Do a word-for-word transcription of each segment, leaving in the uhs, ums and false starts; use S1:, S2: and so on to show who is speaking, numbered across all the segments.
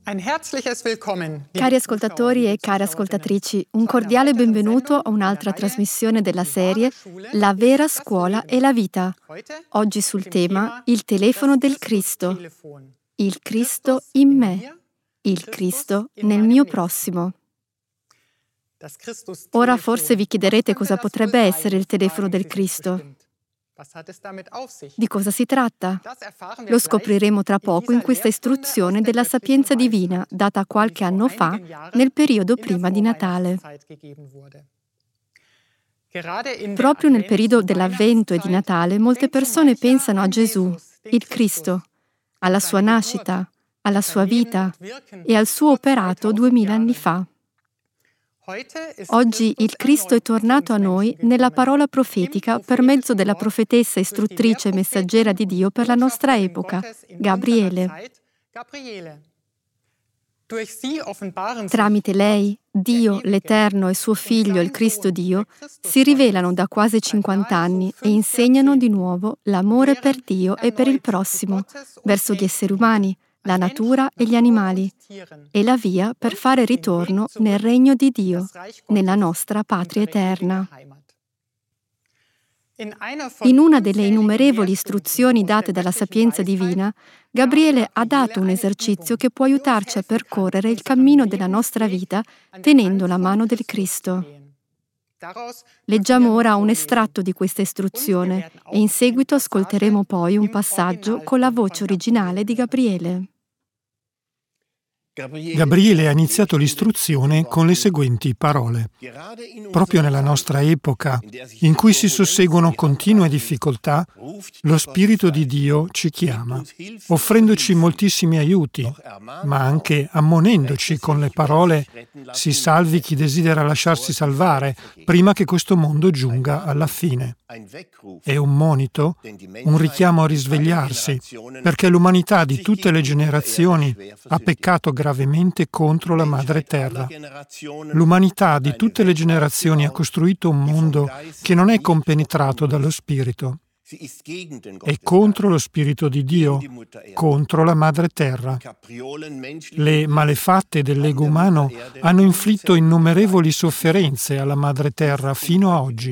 S1: Cari ascoltatori e care ascoltatrici, un cordiale benvenuto a un'altra trasmissione della serie La vera scuola e la vita. Oggi sul tema Il telefono del Cristo. Il Cristo in me. Il Cristo nel mio prossimo. Ora forse vi chiederete cosa potrebbe essere il telefono del Cristo. Di cosa si tratta? Lo scopriremo tra poco in questa istruzione della sapienza divina data qualche anno fa nel periodo prima di Natale. Proprio nel periodo dell'Avvento e di Natale molte persone pensano a Gesù, il Cristo, alla sua nascita, alla sua vita e al suo operato duemila anni fa. Oggi il Cristo è tornato a noi nella parola profetica per mezzo della profetessa istruttrice e messaggera di Dio per la nostra epoca, Gabriele. Tramite lei, Dio, l'Eterno e suo Figlio, il Cristo Dio, si rivelano da quasi cinquanta anni e insegnano di nuovo l'amore per Dio e per il prossimo, verso gli esseri umani, la natura e gli animali, e la via per fare ritorno nel regno di Dio, nella nostra patria eterna. In una delle innumerevoli istruzioni date dalla sapienza divina, Gabriele ha dato un esercizio che può aiutarci a percorrere il cammino della nostra vita tenendo la mano del Cristo. Leggiamo ora un estratto di questa istruzione e in seguito ascolteremo poi un passaggio con la voce originale di Gabriele.
S2: Gabriele ha iniziato l'istruzione con le seguenti parole. Proprio nella nostra epoca, in cui si susseguono continue difficoltà, lo Spirito di Dio ci chiama, offrendoci moltissimi aiuti, ma anche ammonendoci con le parole «Si salvi chi desidera lasciarsi salvare, prima che questo mondo giunga alla fine». È un monito, un richiamo a risvegliarsi, perché l'umanità di tutte le generazioni ha peccato gravemente contro la Madre Terra. L'umanità di tutte le generazioni ha costruito un mondo che non è compenetrato dallo Spirito. È contro lo Spirito di Dio, contro la Madre Terra. Le malefatte dell'ego umano hanno inflitto innumerevoli sofferenze alla Madre Terra fino a oggi.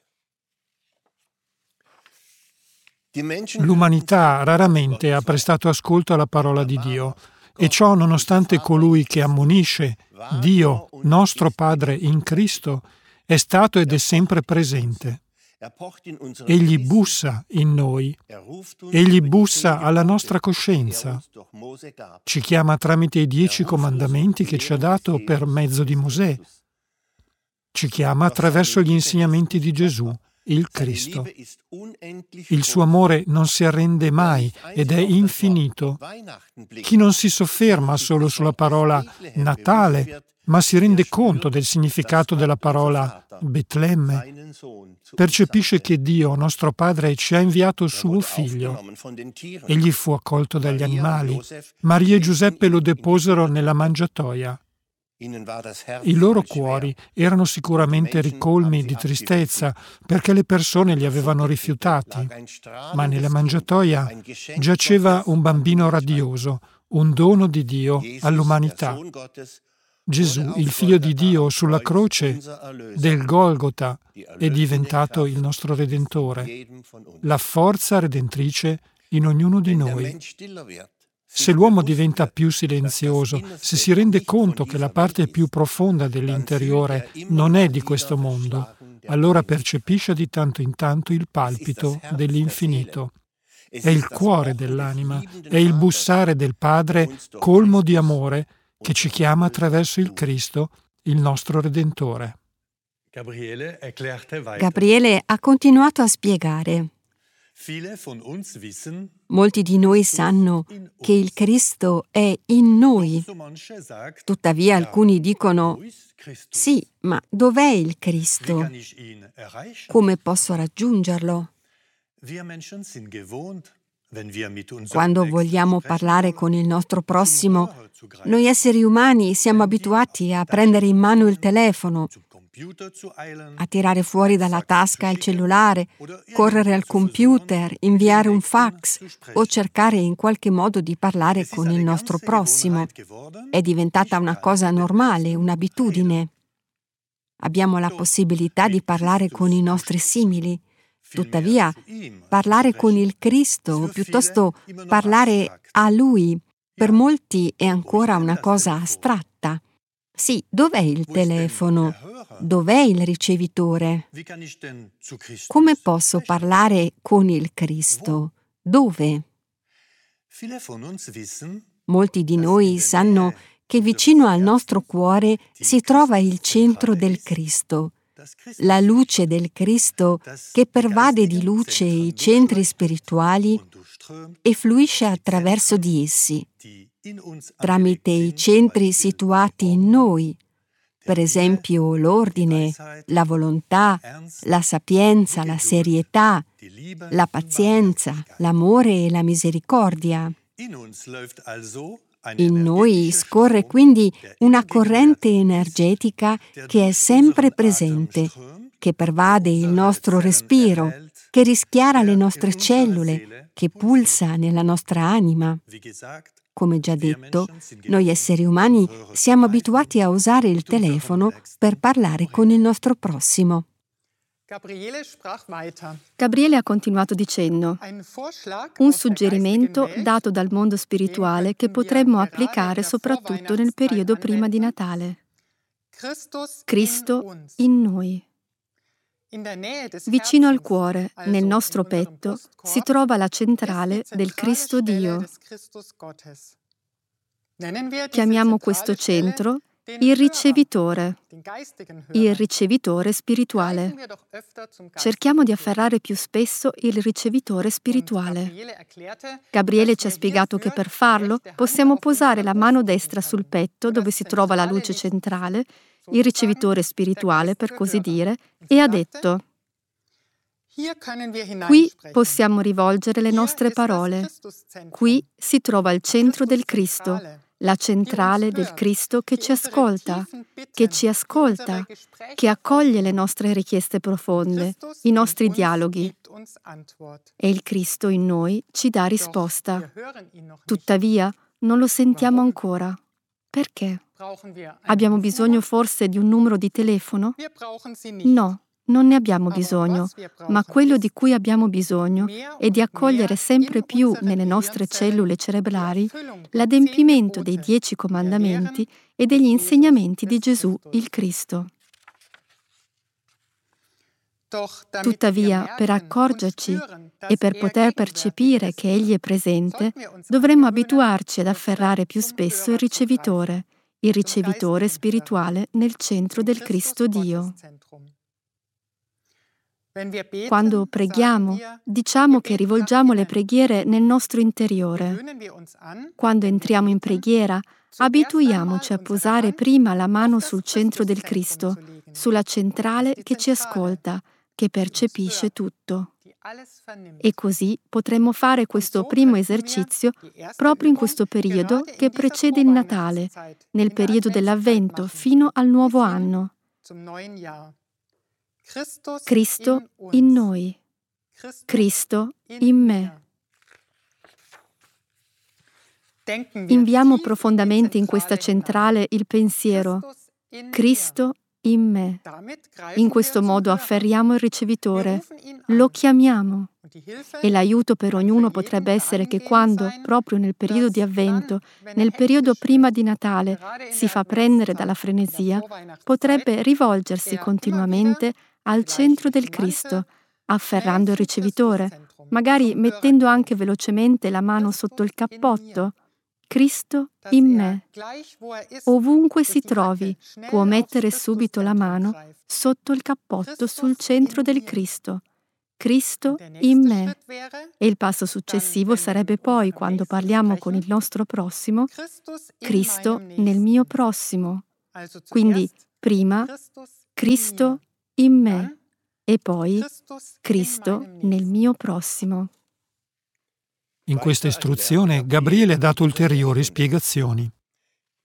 S2: L'umanità raramente ha prestato ascolto alla parola di Dio, e ciò nonostante colui che ammonisce, Dio, nostro Padre in Cristo, è stato ed è sempre presente. Egli bussa in noi, egli bussa alla nostra coscienza. Ci chiama tramite i dieci comandamenti che ci ha dato per mezzo di Mosè. Ci chiama attraverso gli insegnamenti di Gesù, il Cristo. Il suo amore non si arrende mai ed è infinito. Chi non si sofferma solo sulla parola Natale, ma si rende conto del significato della parola Betlemme, percepisce che Dio, nostro Padre, ci ha inviato suo Figlio. Egli fu accolto dagli animali. Maria e Giuseppe lo deposero nella mangiatoia. I loro cuori erano sicuramente ricolmi di tristezza perché le persone li avevano rifiutati, ma nella mangiatoia giaceva un bambino radioso, un dono di Dio all'umanità. Gesù, il Figlio di Dio, sulla croce del Golgota è diventato il nostro Redentore, la forza redentrice in ognuno di noi. Se l'uomo diventa più silenzioso, se si rende conto che la parte più profonda dell'interiore non è di questo mondo, allora percepisce di tanto in tanto il palpito dell'infinito. È il cuore dell'anima, è il bussare del Padre colmo di amore che ci chiama attraverso il Cristo, il nostro Redentore.
S3: Gabriele ha continuato a spiegare. Molti di noi sanno che il Cristo è in noi. Tuttavia alcuni dicono, sì, ma dov'è il Cristo? Come posso raggiungerlo? Quando vogliamo parlare con il nostro prossimo, noi esseri umani siamo abituati a prendere in mano il telefono, a tirare fuori dalla tasca il cellulare, correre al computer, inviare un fax o cercare in qualche modo di parlare con il nostro prossimo. È diventata una cosa normale, un'abitudine. Abbiamo la possibilità di parlare con i nostri simili. Tuttavia, parlare con il Cristo, o piuttosto parlare a Lui, per molti è ancora una cosa astratta. Sì, dov'è il telefono? Dov'è il ricevitore? Come posso parlare con il Cristo? Dove? Molti di noi sanno che vicino al nostro cuore si trova il centro del Cristo, la luce del Cristo che pervade di luce i centri spirituali e fluisce attraverso di essi, tramite i centri situati in noi, per esempio l'ordine, la volontà, la sapienza, la serietà, la pazienza, l'amore e la misericordia. In noi scorre quindi una corrente energetica che è sempre presente, che pervade il nostro respiro, che rischiara le nostre cellule, che pulsa nella nostra anima. Come già detto, noi esseri umani siamo abituati a usare il telefono per parlare con il nostro prossimo.
S1: Gabriele ha continuato dicendo: un suggerimento dato dal mondo spirituale che potremmo applicare soprattutto nel periodo prima di Natale. Cristo in noi. Vicino al cuore, nel nostro petto, si trova la centrale del Cristo Dio. Chiamiamo questo centro il ricevitore, il ricevitore spirituale. Cerchiamo di afferrare più spesso il ricevitore spirituale. Gabriele ci ha spiegato che per farlo possiamo posare la mano destra sul petto dove si trova la luce centrale, il ricevitore spirituale per così dire, e ha detto: qui possiamo rivolgere le nostre parole. Qui si trova il centro del Cristo, la centrale del Cristo che ci ascolta, che ci ascolta, che accoglie le nostre richieste profonde, i nostri dialoghi. E il Cristo in noi ci dà risposta. Tuttavia, non lo sentiamo ancora. Perché? Abbiamo bisogno forse di un numero di telefono? No. Non ne abbiamo bisogno, ma quello di cui abbiamo bisogno è di accogliere sempre più nelle nostre cellule cerebrali l'adempimento dei dieci comandamenti e degli insegnamenti di Gesù il Cristo. Tuttavia, per accorgerci e per poter percepire che Egli è presente, dovremmo abituarci ad afferrare più spesso il ricevitore, il ricevitore spirituale nel centro del Cristo Dio. Quando preghiamo, diciamo che rivolgiamo le preghiere nel nostro interiore. Quando entriamo in preghiera, abituiamoci a posare prima la mano sul centro del Cristo, sulla centrale che ci ascolta, che percepisce tutto. E così potremmo fare questo primo esercizio proprio in questo periodo che precede il Natale, nel periodo dell'Avvento fino al nuovo anno. Cristo in noi, Cristo in me. Inviamo profondamente in questa centrale il pensiero, Cristo in me. In questo modo afferriamo il ricevitore, lo chiamiamo. E l'aiuto per ognuno potrebbe essere che quando, proprio nel periodo di Avvento, nel periodo prima di Natale, si fa prendere dalla frenesia, potrebbe rivolgersi continuamente al centro del Cristo, afferrando il ricevitore, magari mettendo anche velocemente la mano sotto il cappotto. Cristo in me. Ovunque si trovi, può mettere subito la mano sotto il cappotto sul centro del Cristo. Cristo in me. E il passo successivo sarebbe poi, quando parliamo con il nostro prossimo, Cristo nel mio prossimo. Quindi, prima, Cristo in me e poi Cristo nel mio prossimo.
S2: In questa istruzione Gabriele ha dato ulteriori spiegazioni.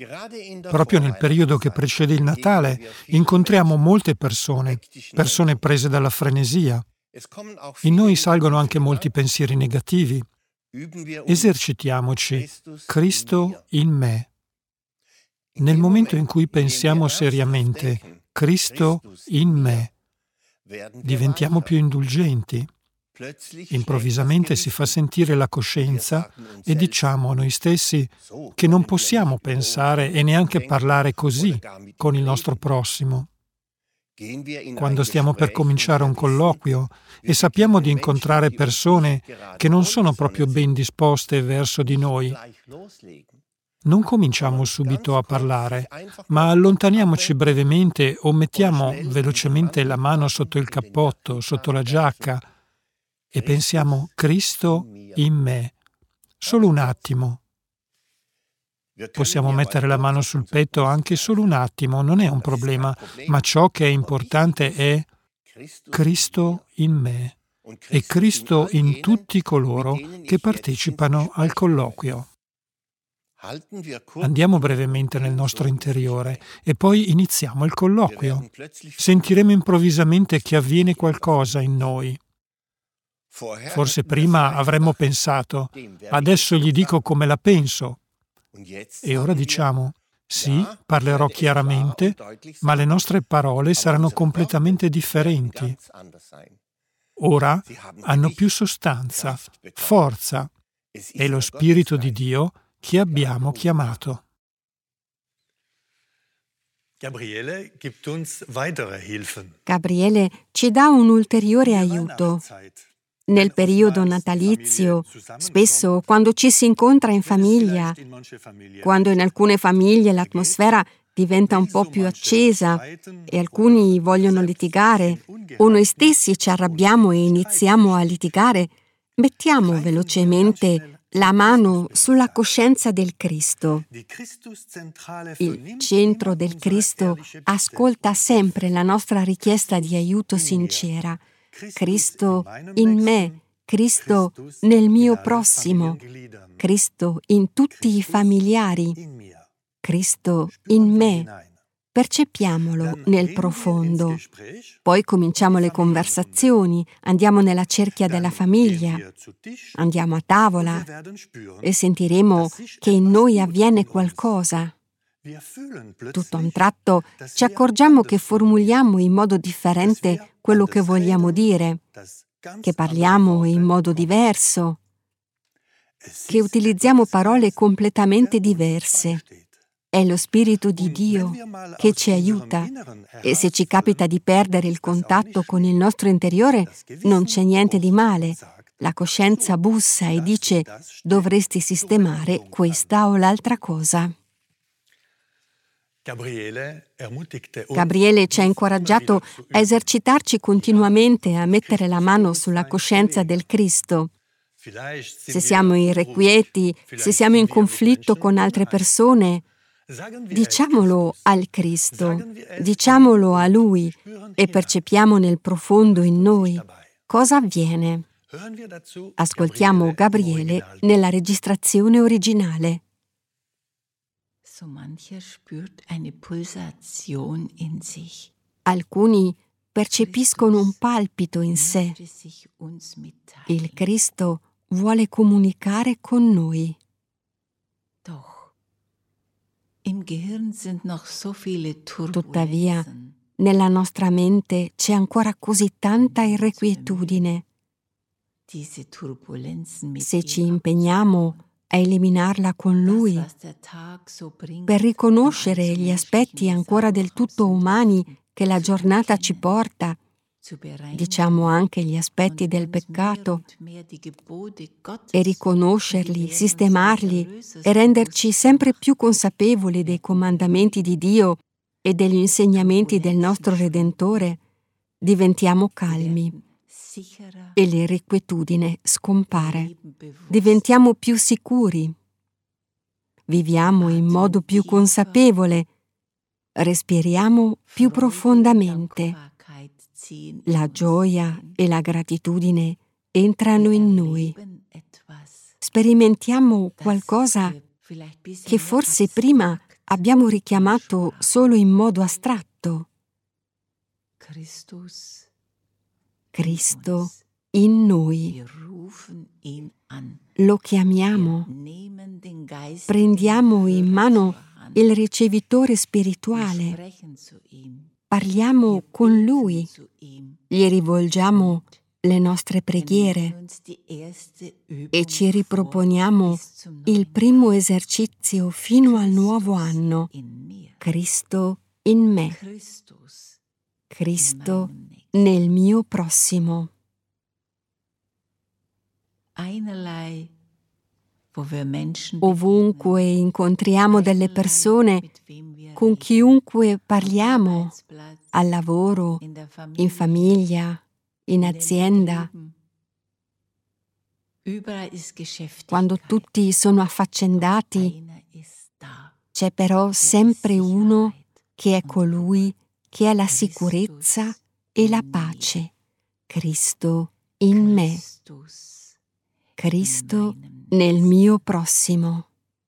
S2: Proprio nel periodo che precede il Natale incontriamo molte persone, persone prese dalla frenesia. In noi salgono anche molti pensieri negativi. Esercitiamoci, Cristo in me. Nel momento in cui pensiamo seriamente, Cristo in me, diventiamo più indulgenti. Improvvisamente si fa sentire la coscienza e diciamo a noi stessi che non possiamo pensare e neanche parlare così con il nostro prossimo. Quando stiamo per cominciare un colloquio e sappiamo di incontrare persone che non sono proprio ben disposte verso di noi, non cominciamo subito a parlare, ma allontaniamoci brevemente o mettiamo velocemente la mano sotto il cappotto, sotto la giacca e pensiamo Cristo in me. Solo un attimo. Possiamo mettere la mano sul petto anche solo un attimo, non è un problema, ma ciò che è importante è Cristo in me e Cristo in tutti coloro che partecipano al colloquio. Andiamo brevemente nel nostro interiore e poi iniziamo il colloquio. Sentiremo improvvisamente che avviene qualcosa in noi. Forse prima avremmo pensato, adesso gli dico come la penso. E ora diciamo, sì, parlerò chiaramente, ma le nostre parole saranno completamente differenti. Ora hanno più sostanza, forza, è lo Spirito di Dio che abbiamo chiamato.
S4: Gabriele gibt uns weitere Hilfen.
S3: Gabriele ci dà un ulteriore aiuto. Nel periodo natalizio, spesso quando ci si incontra in famiglia, quando in alcune famiglie l'atmosfera diventa un po' più accesa e alcuni vogliono litigare, o noi stessi ci arrabbiamo e iniziamo a litigare, mettiamo velocemente la mano sulla coscienza del Cristo. Il centro del Cristo ascolta sempre la nostra richiesta di aiuto sincera. Cristo in me, Cristo nel mio prossimo, Cristo in tutti i familiari, Cristo in me. Percepiamolo nel profondo. Poi cominciamo le conversazioni, andiamo nella cerchia della famiglia, andiamo a tavola e sentiremo che in noi avviene qualcosa. Tutto a un tratto ci accorgiamo che formuliamo in modo differente quello che vogliamo dire, che parliamo in modo diverso, che utilizziamo parole completamente diverse. È lo Spirito di Dio che ci aiuta e se ci capita di perdere il contatto con il nostro interiore non c'è niente di male. La coscienza bussa e dice dovresti sistemare questa o l'altra cosa. Gabriele ci ha incoraggiato a esercitarci continuamente a mettere la mano sulla coscienza del Cristo. Se siamo irrequieti, se siamo in conflitto con altre persone, diciamolo al Cristo, diciamolo a Lui e percepiamo nel profondo in noi cosa avviene. Ascoltiamo Gabriele nella registrazione originale. Alcuni percepiscono un palpito in sé. Il Cristo vuole comunicare con noi. Tuttavia, nella nostra mente c'è ancora così tanta irrequietudine. Se ci impegniamo a eliminarla con Lui, per riconoscere gli aspetti ancora del tutto umani che la giornata ci porta, diciamo anche gli aspetti del peccato, e riconoscerli, sistemarli e renderci sempre più consapevoli dei comandamenti di Dio e degli insegnamenti del nostro Redentore, diventiamo calmi e l'irrequietudine scompare. Diventiamo più sicuri, viviamo in modo più consapevole, respiriamo più profondamente. La gioia e la gratitudine entrano in noi. Sperimentiamo qualcosa che forse prima abbiamo richiamato solo in modo astratto. Cristo in noi. Lo chiamiamo. Prendiamo in mano il ricevitore spirituale. Parliamo con Lui. Gli rivolgiamo le nostre preghiere e ci riproponiamo il primo esercizio fino al nuovo anno. Cristo in me. Cristo nel mio prossimo. Ovunque incontriamo delle persone, con chiunque parliamo, al lavoro, in famiglia, in azienda, quando tutti sono affaccendati, c'è però sempre uno che è colui che è la sicurezza e la pace. Cristo in me. Cristo nel mio prossimo.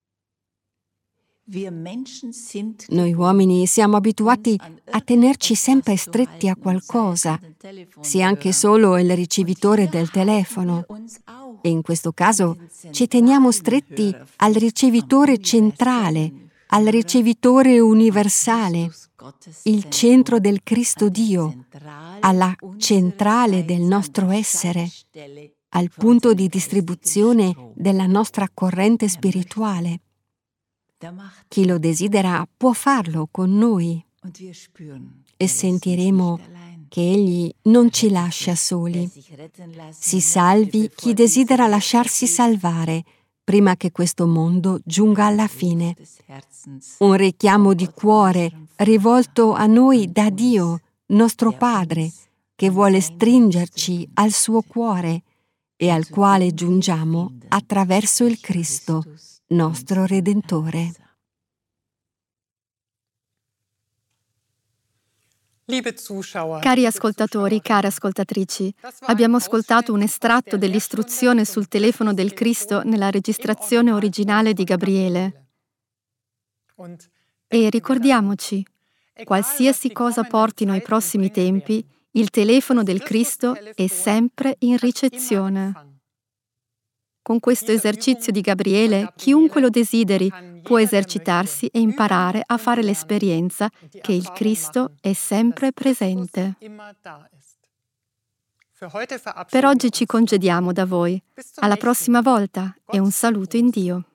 S3: Noi uomini siamo abituati a tenerci sempre stretti a qualcosa, sia anche solo il ricevitore del telefono. E in questo caso ci teniamo stretti al ricevitore centrale, al ricevitore universale, il centro del Cristo Dio, alla centrale del nostro essere, al punto di distribuzione della nostra corrente spirituale. Chi lo desidera può farlo con noi e sentiremo che Egli non ci lascia soli. Si salvi chi desidera lasciarsi salvare prima che questo mondo giunga alla fine. Un richiamo di cuore rivolto a noi da Dio, nostro Padre, che vuole stringerci al suo cuore e al quale giungiamo attraverso il Cristo, nostro Redentore.
S1: Cari ascoltatori, care ascoltatrici, abbiamo ascoltato un estratto dell'istruzione sul telefono del Cristo nella registrazione originale di Gabriele. E ricordiamoci, qualsiasi cosa portino i prossimi tempi, il telefono del Cristo è sempre in ricezione. Con questo esercizio di Gabriele, chiunque lo desideri può esercitarsi e imparare a fare l'esperienza che il Cristo è sempre presente. Per oggi ci congediamo da voi. Alla prossima volta e un saluto in Dio.